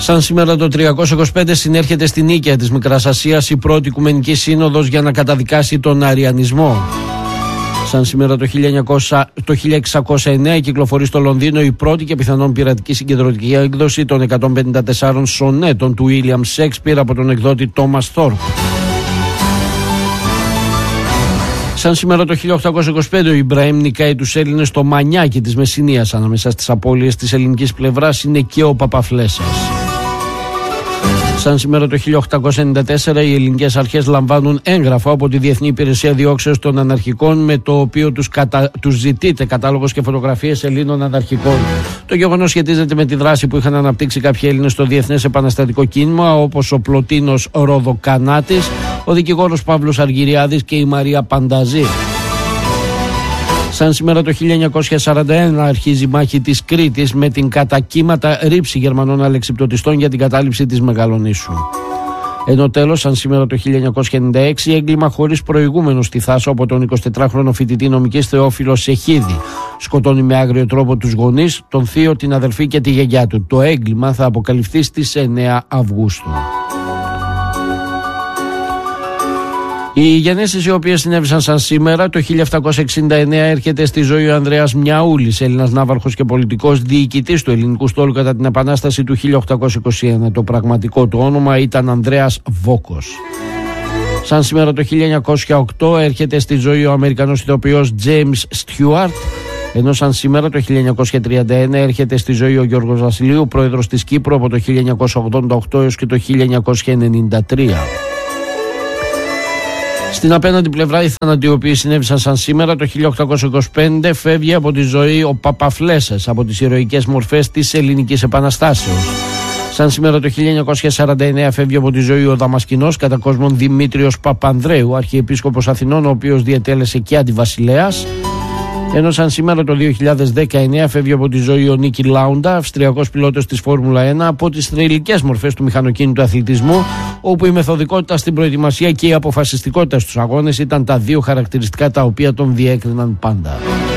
Σαν σήμερα το 325 συνέρχεται στην Νίκαια της Μικράς Ασίας η πρώτη Οικουμενική Σύνοδος για να καταδικάσει τον αριανισμό. Σαν σήμερα το 1609 κυκλοφορεί στο Λονδίνο η πρώτη και πιθανόν πειρατική συγκεντρωτική έκδοση των 154 σονέτων του William Shakespeare από τον εκδότη Thomas Thorpe. Σαν σήμερα το 1825 ο Ιμπραήμ νικάει τους Έλληνες στο Μανιάκι της Μεσσηνίας. Ανάμεσα στις απώλειες της ελληνικής πλευράς είναι και ο Παπαφλέσσας. Σαν σήμερα το 1894 οι ελληνικές αρχές λαμβάνουν έγγραφο από τη Διεθνή Υπηρεσία Διώξεως των Αναρχικών, με το οποίο τους ζητείται κατάλογος και φωτογραφίες Ελλήνων αναρχικών. Το γεγονός σχετίζεται με τη δράση που είχαν αναπτύξει κάποιοι Έλληνες στο διεθνές επαναστατικό κίνημα, όπως ο Πλωτίνος Ροδοκανάτης, ο δικηγόρος Παύλος Αργυριάδης και η Μαρία Πανταζή. Σαν σήμερα το 1941 αρχίζει η μάχη της Κρήτης με την κατά κύματα ρήψη Γερμανών αλεξιπτωτιστών για την κατάληψη της Μεγαλονήσου. Ενώ τέλος, σαν σήμερα το 1996, έγκλημα χωρίς προηγούμενο στη Θάσο από τον 24χρονο φοιτητή νομικής Θεόφιλο Σεχίδη. Σκοτώνει με άγριο τρόπο τους γονείς, τον θείο, την αδελφή και τη γιαγιά του. Το έγκλημα θα αποκαλυφθεί στις 9 Αυγούστου. Οι γενέσεις οι οποίες συνέβησαν σαν σήμερα, το 1769 έρχεται στη ζωή ο Ανδρέας Μιαούλης, Έλληνας ναύαρχος και πολιτικός, διοικητής του ελληνικού στόλου κατά την Επανάσταση του 1821. Το πραγματικό του όνομα ήταν Ανδρέας Βόκος. Σαν σήμερα το 1908 έρχεται στη ζωή ο Αμερικανός ηθοποιός James Stewart, ενώ σαν σήμερα το 1931 έρχεται στη ζωή ο Γιώργος Βασιλείου, πρόεδρος της Κύπρου από το 1988 έως και το 1993. Στην απέναντι πλευρά, οι θάνατοι οι οποίοι συνέβησαν σαν σήμερα, το 1825 φεύγει από τη ζωή ο Παπαφλέσσας από τις ηρωικές μορφές της Ελληνικής Επαναστάσεως. Σαν σήμερα το 1949 φεύγει από τη ζωή ο Δαμασκηνός κατά κόσμον Δημήτριος Παπανδρέου, αρχιεπίσκοπος Αθηνών, ο οποίος διετέλεσε και αντιβασιλέας. Ενώ σαν σήμερα το 2019 φεύγει από τη ζωή ο Νίκη Λάουντα, αυστριακός πιλότος της Φόρμουλα 1, από τις θρυλικές μορφές του μηχανοκίνητου αθλητισμού, όπου η μεθοδικότητα στην προετοιμασία και η αποφασιστικότητα στους αγώνες ήταν τα δύο χαρακτηριστικά τα οποία τον διέκριναν πάντα.